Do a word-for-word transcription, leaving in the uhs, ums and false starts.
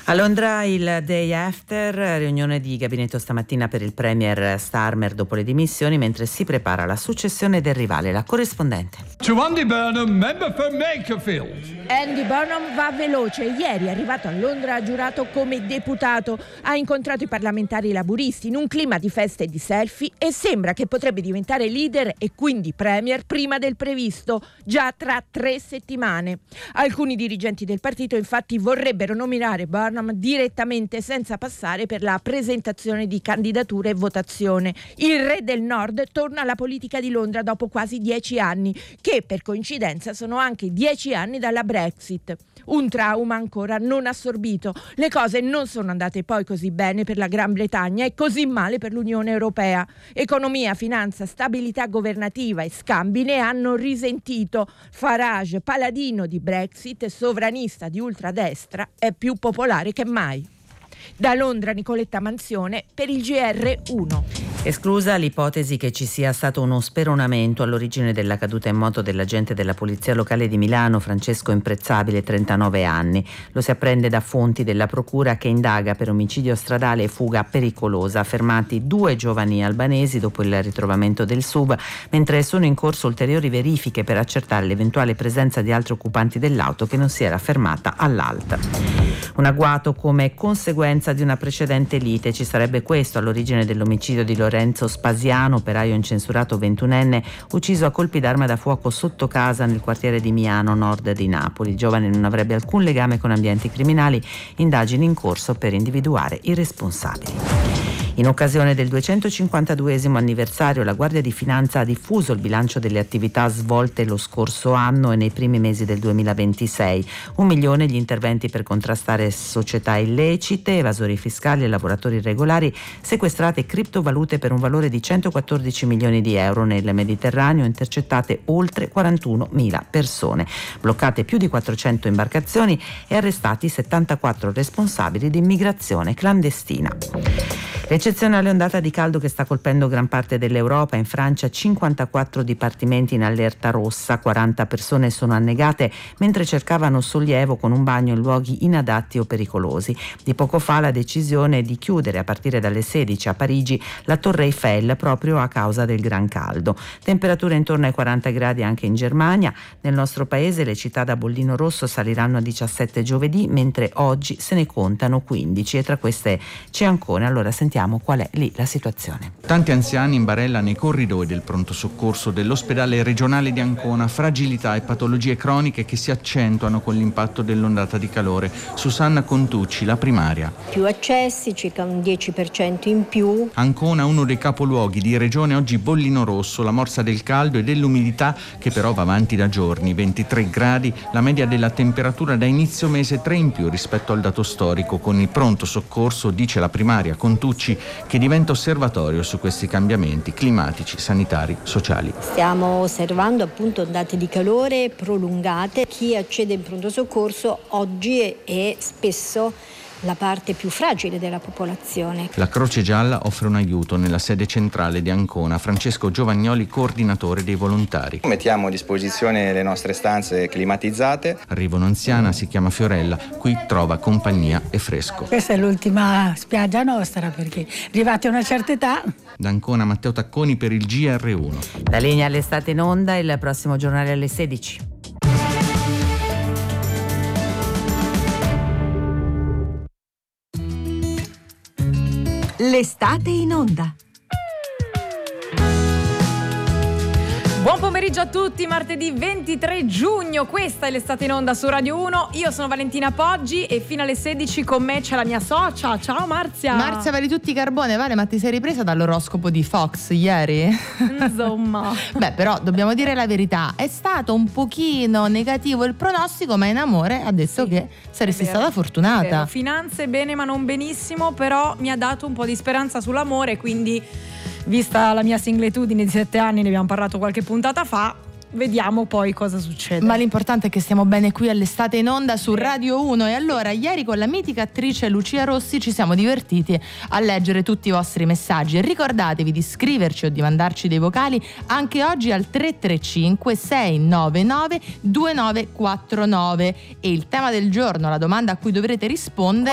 A Londra il day after, riunione di gabinetto stamattina per il premier Starmer dopo le dimissioni, mentre si prepara la successione del rivale, la corrispondente. To Andy Burnham, member for Makerfield. Andy Burnham va veloce. Ieri è arrivato a Londra, ha giurato come deputato. Ha incontrato i parlamentari laburisti in un clima di feste e di selfie e sembra che potrebbe diventare leader e quindi premier prima del previsto, già tra tre settimane. Alcuni dirigenti del partito infatti vorrebbero nominare Burnham direttamente senza passare per la presentazione di candidature e votazione. Il re del nord torna alla politica di Londra dopo quasi dieci anni, che per coincidenza sono anche dieci anni dalla Brexit. Un trauma ancora non assorbito. Le cose non sono andate poi così bene per la Gran Bretagna e così male per l'Unione Europea. Economia, finanza, stabilità governativa e scambi ne hanno risentito. Farage, paladino di Brexit e sovranista di ultradestra, è più popolare che mai. Da Londra Nicoletta Manzione per il G R uno. Esclusa l'ipotesi che ci sia stato uno speronamento all'origine della caduta in moto dell'agente della polizia locale di Milano Francesco Imprezzabile, trentanove anni. Lo si apprende da fonti della procura che indaga per omicidio stradale e fuga pericolosa. Fermati due giovani albanesi dopo il ritrovamento del S U V, mentre sono in corso ulteriori verifiche per accertare l'eventuale presenza di altri occupanti dell'auto che non si era fermata all'alta. Un agguato come conseguenza di una precedente lite. Ci sarebbe questo all'origine dell'omicidio di Lorenzo Spasiano, operaio incensurato ventunenne, ucciso a colpi d'arma da fuoco sotto casa nel quartiere di Miano, nord di Napoli. Il giovane non avrebbe alcun legame con ambienti criminali, indagini in corso per individuare i responsabili. In occasione del duecentocinquantaduesimo anniversario, la Guardia di Finanza ha diffuso il bilancio delle attività svolte lo scorso anno e nei primi mesi del duemilaventisei. Un milione gli interventi per contrastare società illecite, evasori fiscali e lavoratori irregolari, sequestrate criptovalute per un valore di centoquattordici milioni di euro nel Mediterraneo, intercettate oltre quarantunomila persone, bloccate più di quattrocento imbarcazioni e arrestati settantaquattro responsabili di immigrazione clandestina. L'eccezionale ondata di caldo che sta colpendo gran parte dell'Europa. In Francia cinquantaquattro dipartimenti in allerta rossa, quaranta persone sono annegate mentre cercavano sollievo con un bagno in luoghi inadatti o pericolosi. Di poco fa la decisione di chiudere a partire dalle sedici a Parigi la Torre Eiffel proprio a causa del gran caldo. Temperature intorno ai quaranta gradi anche in Germania. Nel nostro paese le città da bollino rosso saliranno a diciassette giovedì, mentre oggi se ne contano quindici e tra queste c'è Ancona. Allora sentiamo qual è lì la situazione. Tanti anziani in barella nei corridoi del pronto soccorso dell'ospedale regionale di Ancona, fragilità e patologie croniche che si accentuano con l'impatto dell'ondata di calore. Susanna Contucci, la primaria. Più accessi, circa un dieci per cento in più. Ancona, uno dei capoluoghi di regione oggi bollino rosso, la morsa del caldo e dell'umidità che però va avanti da giorni, ventitré gradi, la media della temperatura da inizio mese tre in più rispetto al dato storico. Con il pronto soccorso, dice la primaria Contucci, che diventa osservatorio su questi cambiamenti climatici, sanitari, sociali. Stiamo osservando appunto ondate di calore prolungate. Chi accede in pronto soccorso oggi è spesso la parte più fragile della popolazione. La Croce Gialla offre un aiuto nella sede centrale di Ancona. Francesco Giovagnoli, coordinatore dei volontari. Mettiamo a disposizione le nostre stanze climatizzate. Arriva un'anziana, si chiama Fiorella, qui trova compagnia e fresco. Questa è l'ultima spiaggia nostra perché arrivati a una certa età. Da Ancona Matteo Tacconi per il G R uno. La linea all'estate in onda, il prossimo giornale alle sedici. L'estate in onda. Buon pomeriggio a tutti, martedì ventitré giugno, questa è l'estate in onda su Radio uno, io sono Valentina Poggi e fino alle sedici con me c'è la mia socia, ciao Marzia. Marzia vali tutti carbone, Vale, ma ti sei ripresa dall'oroscopo di Fox ieri? Insomma. Beh, però dobbiamo dire la verità, è stato un pochino negativo il pronostico, ma in amore ha detto sì, che saresti stata fortunata. Finanze bene ma non benissimo, però mi ha dato un po' di speranza sull'amore, quindi vista la mia singletudine di sette anni, ne abbiamo parlato qualche puntata fa, vediamo poi cosa succede. Ma l'importante è che stiamo bene qui all'estate in onda su Radio uno. E allora ieri con la mitica attrice Lucia Rossi ci siamo divertiti a leggere tutti i vostri messaggi. Ricordatevi di scriverci o di mandarci dei vocali anche oggi al tre tre cinque sei nove nove due nove quattro nove. E il tema del giorno, la domanda a cui dovrete rispondere